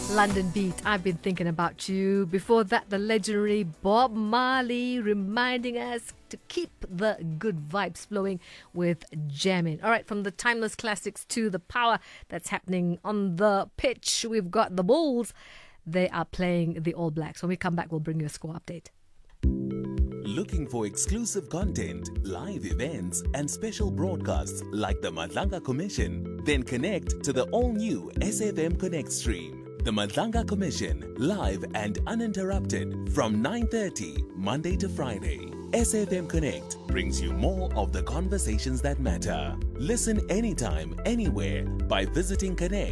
London Beat, I've been thinking about you. Before that, the legendary Bob Marley reminding us to keep the good vibes flowing with jamming. All right, from the timeless classics to the power that's happening on the pitch, we've got the Bulls. They are playing the All Blacks. When we come back, we'll bring you a score update. Looking for exclusive content, live events, and special broadcasts like the Madlanga Commission? Then connect to the all-new SFM Connect stream. The Madlanga Commission, live and uninterrupted from 9:30 Monday to Friday. SFM Connect brings you more of the conversations that matter. Listen anytime, anywhere by visiting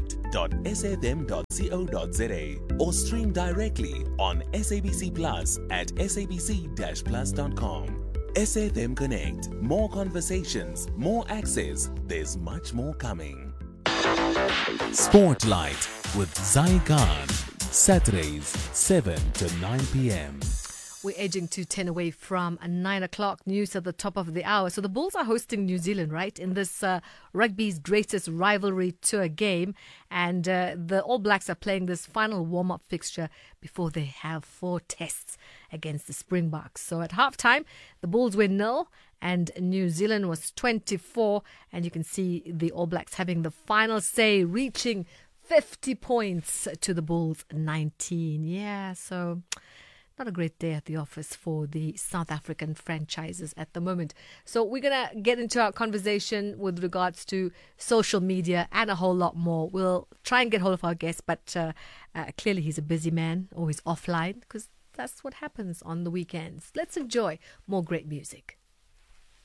connect.sfm.co.za or stream directly on SABC Plus at sabc-plus.com. SFM Connect. More conversations, more access. There's much more coming. Spotlight with Zai Khan. Saturdays, 7 to 9 p.m. We're edging to 10 away from 9 o'clock news at the top of the hour. So the Bulls are hosting New Zealand, right, in this rugby's greatest rivalry tour game. And the All Blacks are playing this final warm-up fixture before they have 4 tests against the Springboks. So at halftime, the Bulls were 0 and New Zealand was 24. And you can see the All Blacks having the final say, reaching 50 points to the Bulls 19. Yeah, so not a great day at the office for the South African franchises at the moment. So we're going to get into our conversation with regards to social media and a whole lot more. We'll try and get hold of our guest, but clearly he's a busy man or he's offline because that's what happens on the weekends. Let's enjoy more great music.